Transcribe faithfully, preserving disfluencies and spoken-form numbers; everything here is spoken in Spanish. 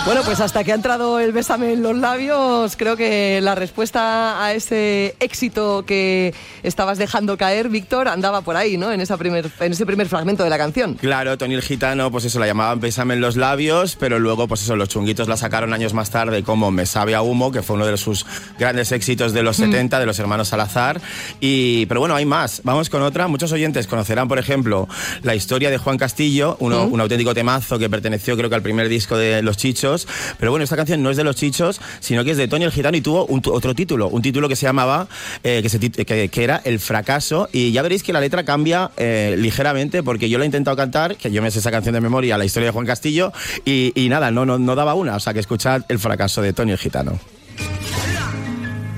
Bueno, pues hasta que ha entrado el Bésame en los labios, creo que la respuesta a ese éxito que estabas dejando caer, Víctor, andaba por ahí, ¿no? En, esa primer, en ese primer fragmento de la canción. Claro, Tony el Gitano, pues eso, la llamaban Bésame en los labios, pero luego, pues eso, los Chunguitos la sacaron años más tarde como Me sabe a humo, que fue uno de sus grandes éxitos de los mm. setenta, de los hermanos Salazar. Y, pero bueno, hay más. Vamos con otra. Muchos oyentes conocerán, por ejemplo, la historia de Juan Castillo, uno, mm. un auténtico temazo que perteneció, creo que al primer disco de Los Chichos. Pero bueno, esta canción no es de Los Chichos, sino que es de Tony el Gitano y tuvo un, otro título, un título que se llamaba, eh, que, se, que, que era El fracaso, y ya veréis que la letra cambia eh, ligeramente, porque yo la he intentado cantar, que yo me sé esa canción de memoria, la historia de Juan Castillo, y, y nada, no, no, no daba una, o sea que escuchad El fracaso de Tony el Gitano.